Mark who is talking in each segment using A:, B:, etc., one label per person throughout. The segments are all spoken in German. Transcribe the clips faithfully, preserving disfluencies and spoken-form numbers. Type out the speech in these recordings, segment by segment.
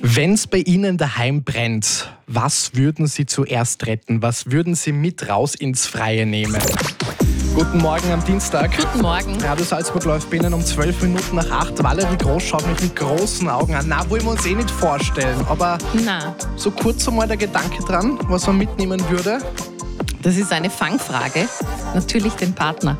A: Wenn's bei Ihnen daheim brennt, was würden Sie zuerst retten? Was würden Sie mit raus ins Freie nehmen? Guten Morgen am Dienstag.
B: Guten Morgen.
A: Radio Salzburg läuft bei Ihnen um zwölf Minuten nach acht. Valerie Groß schaut mich mit großen Augen an. Na, wollen wir uns eh nicht vorstellen. Aber
B: Na,
A: so kurz einmal der Gedanke dran, was man mitnehmen würde.
B: das ist eine Fangfrage. Natürlich den Partner.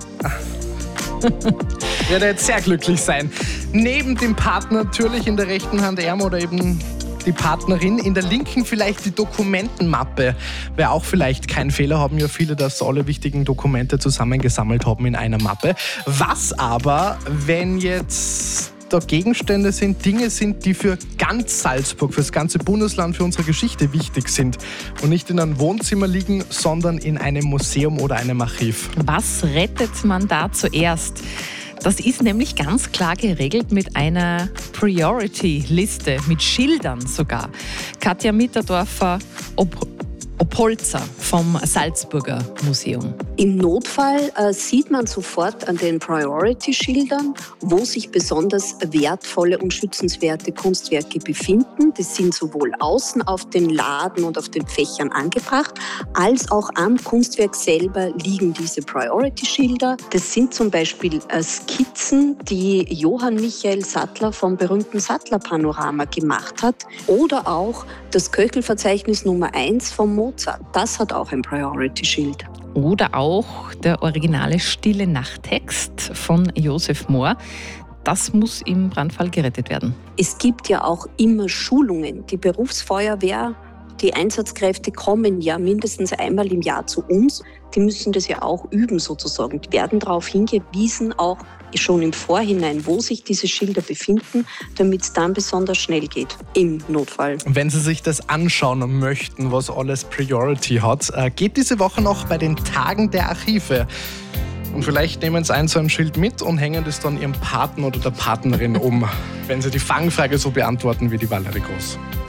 A: Ich werde jetzt sehr glücklich sein. Neben dem Partner natürlich in der rechten Hand Ärm oder eben die Partnerin, in der linken vielleicht die Dokumentenmappe. Wäre auch vielleicht kein Fehler, haben ja viele, dass alle wichtigen Dokumente zusammengesammelt haben in einer Mappe. Was aber, wenn jetzt da Gegenstände sind, Dinge sind, die für ganz Salzburg, für das ganze Bundesland, für unsere Geschichte wichtig sind und nicht in einem Wohnzimmer liegen, sondern in einem Museum oder einem Archiv?
B: Was rettet man da zuerst? Das ist nämlich ganz klar geregelt mit einer Priority-Liste, mit Schildern sogar. Katja Mitterdorfer, Op- Opolzer vom Salzburger Museum.
C: Im Notfall äh, sieht man sofort an den Priority-Schildern, wo sich besonders wertvolle und schützenswerte Kunstwerke befinden. Die sind sowohl außen auf den Laden und auf den Fächern angebracht, als auch am Kunstwerk selber liegen diese Priority-Schilder. Das sind zum Beispiel äh, Skizzen, die Johann Michael Sattler vom berühmten Sattler-Panorama gemacht hat. Oder auch das Köchelverzeichnis Nummer eins vom Mozart. Das hat auch ein Priority-Schild.
B: Oder auch der originale Stille Nacht-Text von Josef Mohr. Das muss im Brandfall gerettet werden.
C: Es gibt ja auch immer Schulungen. Die Berufsfeuerwehr, die Einsatzkräfte kommen ja mindestens einmal im Jahr zu uns. Die müssen das ja auch üben sozusagen. Die werden darauf hingewiesen, auch schon im Vorhinein, wo sich diese Schilder befinden, damit es dann besonders schnell geht im Notfall.
A: Wenn Sie sich das anschauen möchten, was alles Priority hat, geht diese Woche noch bei den Tagen der Archive. Und vielleicht nehmen Sie ein so ein Schild mit und hängen das dann Ihrem Partner oder der Partnerin um, wenn Sie die Fangfrage so beantworten wie die Valerie Groß.